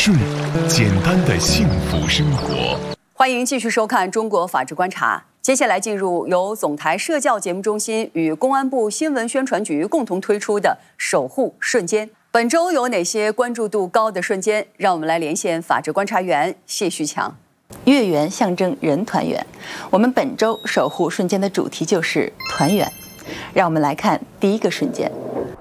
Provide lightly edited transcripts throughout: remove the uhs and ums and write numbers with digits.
顺简单的幸福生活。 欢迎继续收看《中国法治观察》。接下来进入由总台社教节目中心与公安部新闻宣传局共同推出的“守护瞬间”。本周有哪些关注度高的瞬间？让我们来连线法治观察员谢旭强。月圆象征人团圆，我们本周守护瞬间的主题就是团圆。让我们来看第一个瞬间。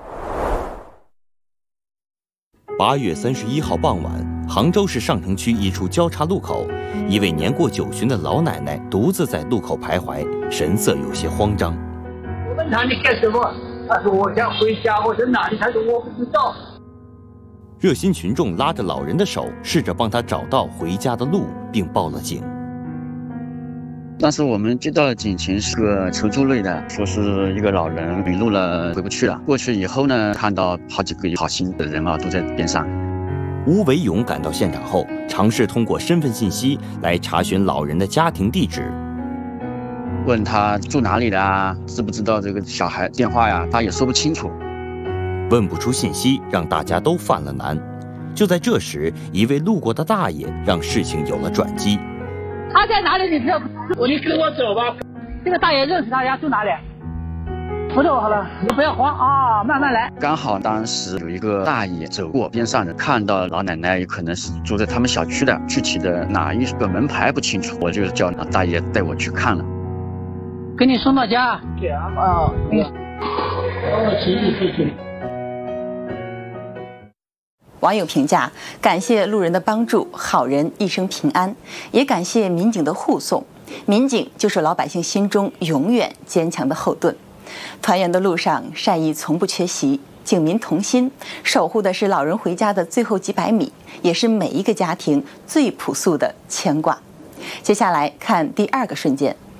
8月31号傍晚，杭州市上城区一处交叉路口，一位年过90的老奶奶独自在路口徘徊，神色有些慌张。 我问他你干什么？他说我想回家。我说哪里？他说我不知道。 热心群众拉着老人的手，试着帮他找到回家的路，并报了警。 当时我们接到警情是个求助类的，说是一个老人迷路了，回不去了。过去以后呢，看到好几个好心的人都在边上。 吴维勇赶到现场后，尝试通过身份信息来查询老人的家庭地址。 问他住哪里的啊，知不知道这个小孩电话呀，他也说不清楚。 问不出信息，让大家都犯了难。就在这时，一位路过的大爷让事情有了转机。 他在哪里？你知道？你跟我走吧。这个大爷认识他家住哪里？不走好了，你不要慌啊，慢慢来。 刚好当时有一个大爷走过边上的，看到老奶奶有可能是住在他们小区的，具体的哪一个门牌不清楚，我就叫大爷带我去看了。 给你送到家。对啊。谢谢。 网友评价：感谢路人的帮助，好人一生平安；也感谢民警的护送，民警就是老百姓心中永远坚强的后盾。团圆的路上，善意从不缺席，警民同心，守护的是老人回家的最后几百米，也是每一个家庭最朴素的牵挂。接下来看第二个瞬间。